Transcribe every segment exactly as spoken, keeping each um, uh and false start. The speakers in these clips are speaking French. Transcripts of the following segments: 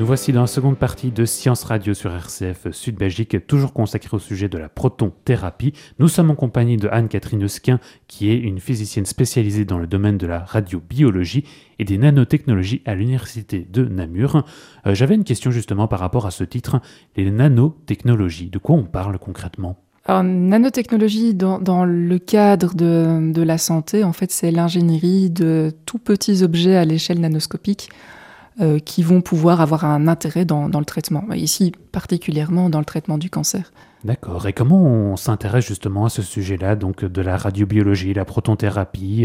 Nous voici dans la seconde partie de Science Radio sur R C F Sud Belgique, toujours consacrée au sujet de la protonthérapie. Nous sommes en compagnie de Anne-Catherine Eusquin, qui est une physicienne spécialisée dans le domaine de la radiobiologie et des nanotechnologies à l'université de Namur. Euh, j'avais une question justement par rapport à ce titre, les nanotechnologies. De quoi on parle concrètement ? Alors, nanotechnologie, dans, dans le cadre de, de la santé, en fait, c'est l'ingénierie de tout petits objets à l'échelle nanoscopique euh, qui vont pouvoir avoir un intérêt dans, dans le traitement. Ici, particulièrement dans le traitement du cancer. D'accord. Et comment on s'intéresse justement à ce sujet-là, donc de la radiobiologie, la protonthérapie ?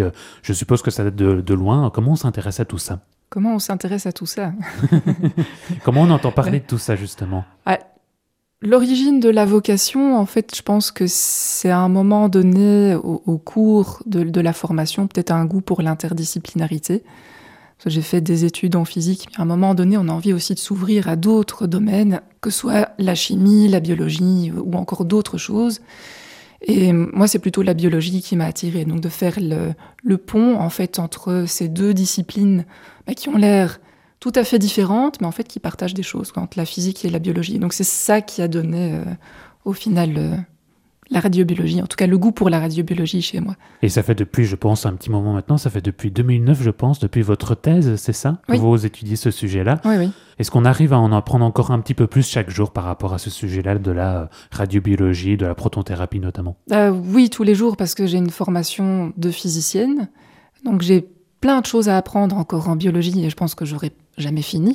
Je suppose que ça date de, de loin. Comment on s'intéresse à tout ça ? Comment on s'intéresse à tout ça ? Comment on entend parler de tout ça, justement ? ah, L'origine de la vocation, en fait, je pense que c'est à un moment donné, au, au cours de, de la formation, peut-être un goût pour l'interdisciplinarité. J'ai fait des études en physique, mais à un moment donné, on a envie aussi de s'ouvrir à d'autres domaines, que ce soit la chimie, la biologie ou encore d'autres choses. Et moi, c'est plutôt la biologie qui m'a attirée. Donc, de faire le, le pont, en fait, entre ces deux disciplines bah, qui ont l'air tout à fait différentes, mais en fait, qui partagent des choses, entre la physique et la biologie. Donc, c'est ça qui a donné, euh, au final, euh, la radiobiologie, en tout cas le goût pour la radiobiologie chez moi. Et ça fait depuis, je pense, un petit moment maintenant, ça fait depuis deux mille neuf, je pense, depuis votre thèse, c'est ça ? Oui. Que vous étudiez ce sujet-là. Oui, oui. Est-ce qu'on arrive à en apprendre encore un petit peu plus chaque jour par rapport à ce sujet-là de la radiobiologie, de la protonthérapie notamment ? euh, Oui, tous les jours, parce que j'ai une formation de physicienne. Donc j'ai plein de choses à apprendre encore en biologie et je pense que j'aurai jamais fini.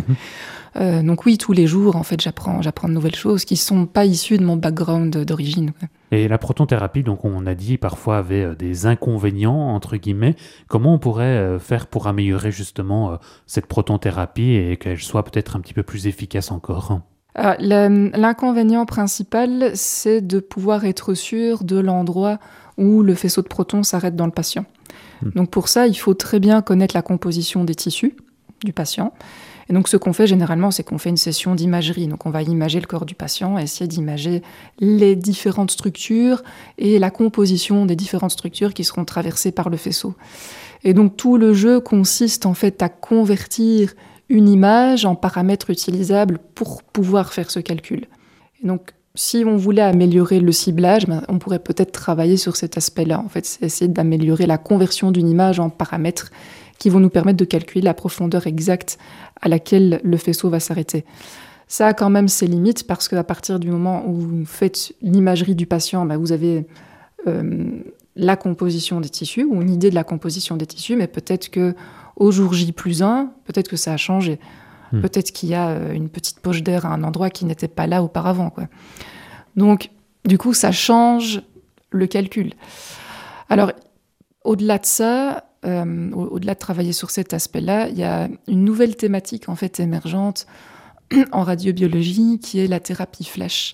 euh, donc oui, tous les jours, en fait, j'apprends, j'apprends de nouvelles choses qui ne sont pas issues de mon background d'origine. Et la protonthérapie, donc on a dit, parfois avait des inconvénients, entre guillemets. Comment on pourrait faire pour améliorer justement cette protonthérapie et qu'elle soit peut-être un petit peu plus efficace encore ? Alors, l'inconvénient principal, c'est de pouvoir être sûr de l'endroit où le faisceau de protons s'arrête dans le patient. Mmh. Donc pour ça, il faut très bien connaître la composition des tissus du patient. Et donc ce qu'on fait généralement, c'est qu'on fait une session d'imagerie. Donc on va imager le corps du patient, essayer d'imager les différentes structures et la composition des différentes structures qui seront traversées par le faisceau. Et donc tout le jeu consiste en fait à convertir une image en paramètres utilisables pour pouvoir faire ce calcul. Et donc si on voulait améliorer le ciblage, ben, on pourrait peut-être travailler sur cet aspect-là. En fait, c'est essayer d'améliorer la conversion d'une image en paramètres qui vont nous permettre de calculer la profondeur exacte à laquelle le faisceau va s'arrêter. Ça a quand même ses limites parce qu'à partir du moment où vous faites l'imagerie du patient, ben, vous avez euh, la composition des tissus ou une idée de la composition des tissus, mais peut-être qu'au jour J plus un, peut-être que ça a changé. Mmh. Peut-être qu'il y a une petite poche d'air à un endroit qui n'était pas là auparavant, quoi. Donc, du coup, ça change le calcul. Alors, au-delà de ça, euh, au-delà de travailler sur cet aspect-là, il y a une nouvelle thématique en fait émergente en radiobiologie qui est la thérapie flash.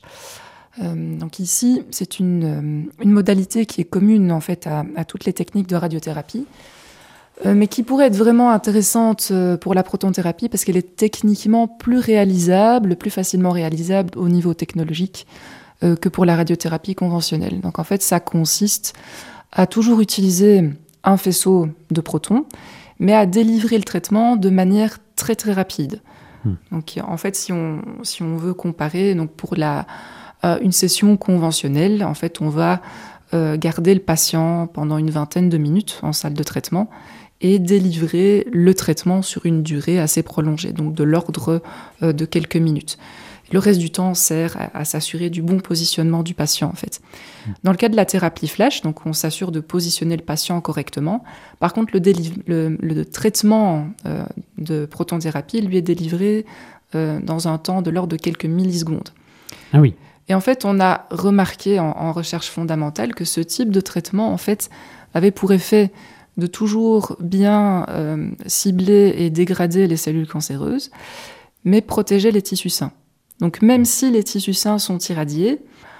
Euh, donc ici, c'est une, une modalité qui est commune en fait à, à toutes les techniques de radiothérapie, euh, mais qui pourrait être vraiment intéressante pour la protonthérapie parce qu'elle est techniquement plus réalisable, plus facilement réalisable au niveau technologique euh, que pour la radiothérapie conventionnelle. Donc en fait, ça consiste à toujours utiliser un faisceau de protons, mais à délivrer le traitement de manière très très rapide. Mmh. Donc en fait, si on, si on veut comparer, donc pour la, euh, une session conventionnelle, en fait, on va euh, garder le patient pendant une vingtaine de minutes en salle de traitement et délivrer le traitement sur une durée assez prolongée, donc de l'ordre euh, de quelques minutes. Le reste du temps sert à, à s'assurer du bon positionnement du patient, en fait. Dans le cas de la thérapie flash, donc on s'assure de positionner le patient correctement. Par contre, le, déliv- le, le traitement euh, de protonthérapie lui est délivré euh, dans un temps de l'ordre de quelques millisecondes. Ah oui. Et en fait, on a remarqué en, en recherche fondamentale que ce type de traitement, en fait, avait pour effet de toujours bien euh, cibler et dégrader les cellules cancéreuses, mais protéger les tissus sains. Donc même si les tissus sains sont irradiés,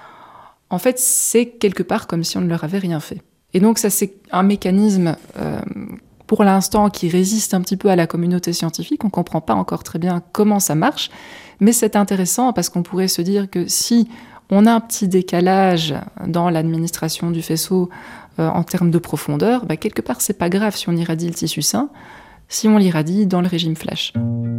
en fait, c'est quelque part comme si on ne leur avait rien fait. Et donc ça, c'est un mécanisme, euh, pour l'instant, qui résiste un petit peu à la communauté scientifique. On ne comprend pas encore très bien comment ça marche, mais c'est intéressant parce qu'on pourrait se dire que si on a un petit décalage dans l'administration du faisceau euh, en termes de profondeur, bah, quelque part, c'est pas grave si on irradie le tissu sain, si on l'irradie dans le régime flash.